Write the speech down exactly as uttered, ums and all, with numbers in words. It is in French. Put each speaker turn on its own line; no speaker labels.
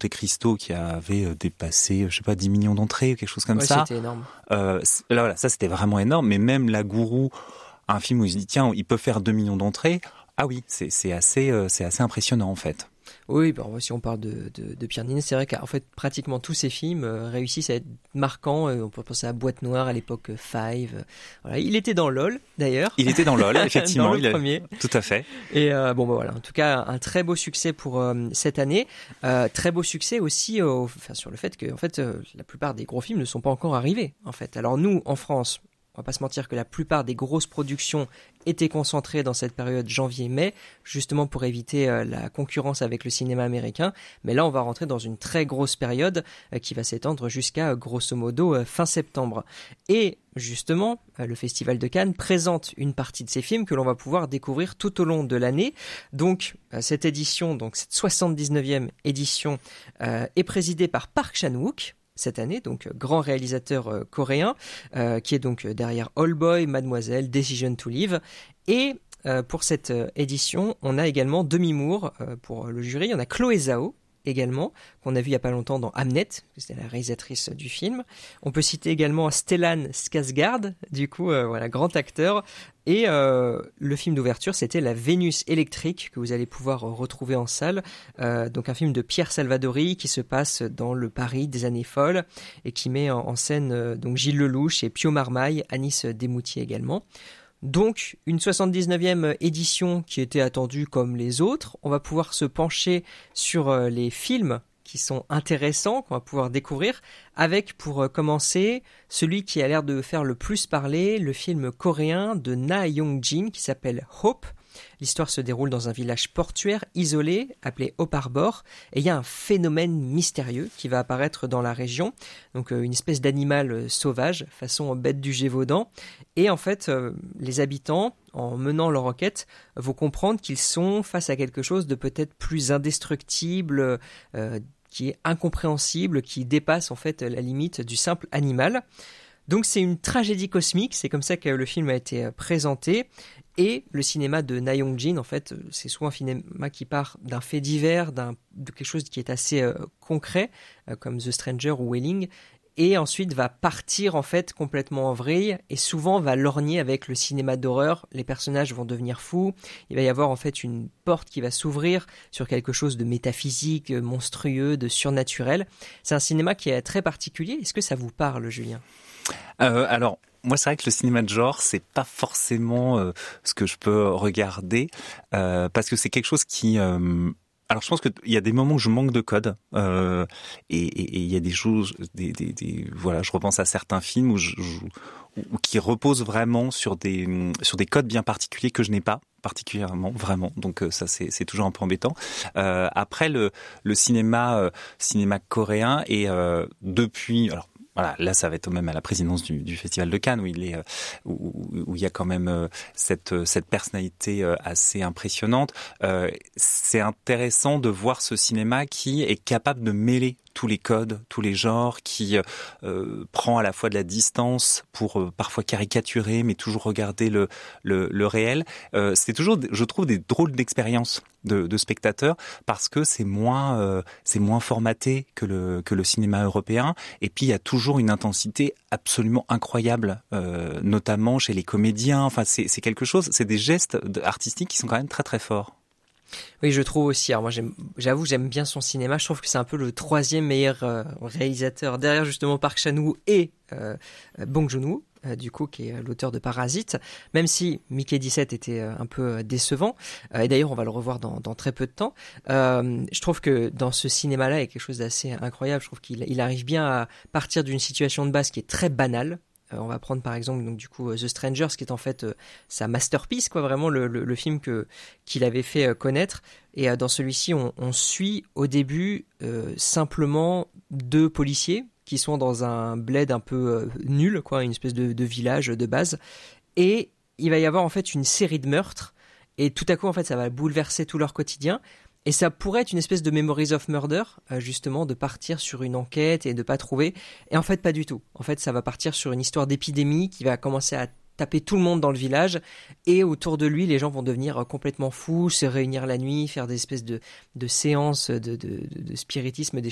Monte Cristo qui avait euh, dépassé, je sais pas, dix millions d'entrées, quelque chose comme
ouais,
ça.
C'était énorme.
Euh, là, voilà, ça c'était vraiment énorme. Mais même La Gourou, un film où il se dit tiens, il peut faire deux millions d'entrées. Ah oui, c'est, c'est assez, euh, c'est assez impressionnant en fait.
Oui, bon, si on parle de, de, de Pierre Niney, c'est vrai qu'en fait, pratiquement tous ses films euh, réussissent à être marquants. Euh, on peut penser à Boîte Noire à l'époque, euh, Five. Euh, voilà. Il était dans LOL, d'ailleurs.
Il était dans LOL, effectivement.
dans le
il
premier.
A... Tout à fait.
Et euh, bon, bah, voilà. En tout cas, un très beau succès pour euh, cette année. Euh, très beau succès aussi euh, enfin, sur le fait que, en fait, euh, la plupart des gros films ne sont pas encore arrivés. En fait, alors nous, en France, on va pas se mentir que la plupart des grosses productions étaient concentrées dans cette période janvier-mai, justement pour éviter euh, la concurrence avec le cinéma américain. Mais là, on va rentrer dans une très grosse période euh, qui va s'étendre jusqu'à, euh, grosso modo, euh, fin septembre. Et justement, euh, le Festival de Cannes présente une partie de ces films que l'on va pouvoir découvrir tout au long de l'année. Donc, euh, cette édition, donc cette soixante-dix-neuvième édition, euh, est présidée par Park Chan-wook, cette année, donc grand réalisateur euh, coréen, euh, qui est donc derrière All Boy, Mademoiselle, Decision to Live. Et euh, pour cette euh, édition, on a également Demi Moore euh, pour le jury. On a Chloé Zhao également, qu'on a vu il n'y a pas longtemps dans Hamnet, c'était la réalisatrice du film. On peut citer également Stellan Skarsgård, du coup, euh, voilà, grand acteur. Et euh, le film d'ouverture, c'était La Vénus électrique, que vous allez pouvoir retrouver en salle. Euh, donc un film de Pierre Salvadori qui se passe dans le Paris des années folles et qui met en, en scène euh, donc Gilles Lelouch et Pio Marmaille, Anis Desmoutiers également. Donc, une soixante-dix-neuvième édition qui était attendue comme les autres. On va pouvoir se pencher sur euh, les films qui sont intéressants, qu'on va pouvoir découvrir, avec, pour euh, commencer, celui qui a l'air de faire le plus parler, le film coréen de Na Young-jin qui s'appelle Hope. L'histoire se déroule dans un village portuaire isolé appelé Hope Harbor et il y a un phénomène mystérieux qui va apparaître dans la région, donc euh, une espèce d'animal euh, sauvage façon bête du Gévaudan, et en fait euh, les habitants, en menant leur enquête, vont comprendre qu'ils sont face à quelque chose de peut-être plus indestructible, euh, qui est incompréhensible, qui dépasse en fait la limite du simple animal. Donc c'est une tragédie cosmique, c'est comme ça que le film a été présenté. Et le cinéma de Na Young-jin, en fait, c'est souvent un cinéma qui part d'un fait divers, d'un, de quelque chose qui est assez euh, concret, euh, comme The Stranger ou Wailing, et ensuite va partir en fait complètement en vrille, et souvent va lorgner avec le cinéma d'horreur. Les personnages vont devenir fous, il va y avoir en fait une porte qui va s'ouvrir sur quelque chose de métaphysique, monstrueux, de surnaturel. C'est un cinéma qui est très particulier. Est-ce que ça vous parle, Julien ?
euh, Alors... Moi, c'est vrai que le cinéma de genre, c'est pas forcément euh, ce que je peux regarder, euh, parce que c'est quelque chose qui... Euh, alors, je pense qu'il y a des moments où je manque de code, euh, et il y a des choses... Des, des, des, voilà, je repense à certains films où je, je, où, qui reposent vraiment sur des, sur des codes bien particuliers que je n'ai pas particulièrement, vraiment. Donc ça, c'est, c'est toujours un peu embêtant. Euh, après, le, le cinéma, euh, cinéma coréen, et euh, depuis... Alors, voilà, là, ça va être même à la présidence du, du Festival de Cannes où il est, où, où il y a quand même euh, cette cette personnalité euh, assez impressionnante. Euh, c'est intéressant de voir ce cinéma qui est capable de mêler tous les codes, tous les genres, qui euh, prend à la fois de la distance pour euh, parfois caricaturer, mais toujours regarder le le, le réel. Euh, c'est toujours, je trouve, des drôles d'expériences de, de spectateurs parce que c'est moins euh, c'est moins formaté que le que le cinéma européen. Et puis il y a toujours une intensité absolument incroyable, euh, notamment chez les comédiens. Enfin, c'est c'est quelque chose, c'est des gestes artistiques qui sont quand même très très forts.
Oui, je trouve aussi. Alors moi, j'aime, j'avoue, j'aime bien son cinéma. Je trouve que c'est un peu le troisième meilleur euh, réalisateur derrière justement Park Chan-wook et euh, Bong Joon-ho, euh, du coup, qui est l'auteur de Parasite. Même si Mickey dix-sept était euh, un peu décevant, euh, et d'ailleurs, on va le revoir dans, dans très peu de temps. Euh, je trouve que dans ce cinéma-là, il y a quelque chose d'assez incroyable. Je trouve qu'il il arrive bien à partir d'une situation de base qui est très banale. On va prendre par exemple donc du coup The Strangers qui est en fait euh, sa masterpiece, quoi, vraiment le, le, le film que qu'il avait fait euh, connaître. Et euh, dans celui-ci, on, on suit au début euh, simplement deux policiers qui sont dans un bled un peu euh, nul, quoi, une espèce de, de village de base. Et il va y avoir en fait une série de meurtres. Et tout à coup, en fait, ça va bouleverser tout leur quotidien. Et ça pourrait être une espèce de Memories of Murder, euh, justement, de partir sur une enquête et de pas trouver. Et en fait, pas du tout. En fait, ça va partir sur une histoire d'épidémie qui va commencer à taper tout le monde dans le village. Et autour de lui, les gens vont devenir complètement fous, se réunir la nuit, faire des espèces de, de séances de, de, de spiritisme, des